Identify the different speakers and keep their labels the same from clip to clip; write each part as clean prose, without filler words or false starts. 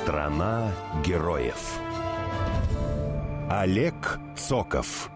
Speaker 1: Страна героев. Олег Цоков.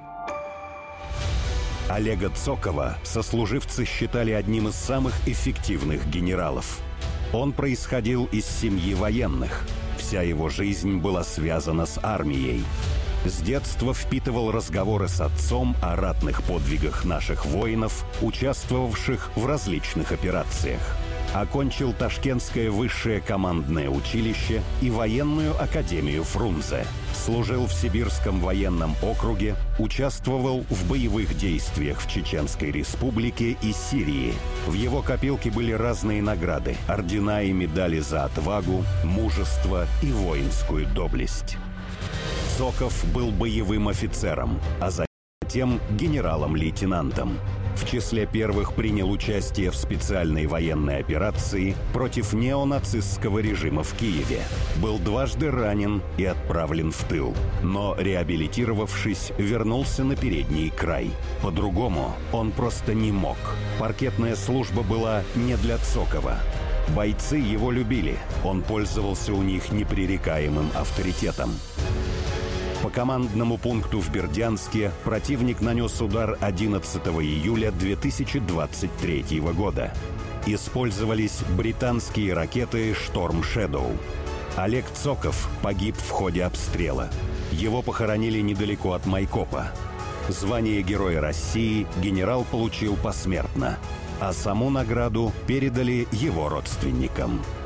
Speaker 1: Олега Цокова сослуживцы считали одним из самых эффективных генералов. Он происходил из семьи военных. Вся его жизнь была связана с армией. С детства впитывал разговоры с отцом о ратных подвигах наших воинов, участвовавших в различных операциях. Окончил Ташкентское высшее командное училище и военную академию Фрунзе. Служил в Сибирском военном округе, участвовал в боевых действиях в Чеченской Республике и Сирии. В его копилке были разные награды, ордена и медали за отвагу, мужество и воинскую доблесть. Цоков был боевым офицером, а затем генералом-лейтенантом. В числе первых принял участие в специальной военной операции против неонацистского режима в Киеве. Был дважды ранен и отправлен в тыл, но, реабилитировавшись, вернулся на передний край. По-другому он просто не мог. Паркетная служба была не для Цокова. Бойцы его любили, он пользовался у них непререкаемым авторитетом. По командному пункту в Бердянске противник нанес удар 11 июля 2023 года. Использовались британские ракеты «Шторм Шэдоу». Олег Цоков погиб в ходе обстрела. Его похоронили недалеко от Майкопа. Звание Героя России генерал получил посмертно, а саму награду передали его родственникам.